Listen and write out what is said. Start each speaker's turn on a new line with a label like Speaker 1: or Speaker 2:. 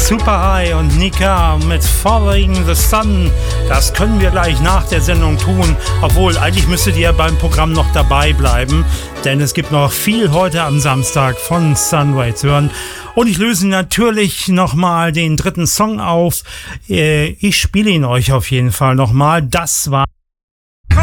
Speaker 1: Super High und Nika mit Following the Sun. Das können wir gleich nach der Sendung tun, obwohl eigentlich müsstet ihr beim Programm noch dabei bleiben, denn es gibt noch viel heute am Samstag von Sunray zu hören. Und ich löse natürlich nochmal den dritten Song auf. Ich spiele ihn euch auf jeden Fall nochmal. Das war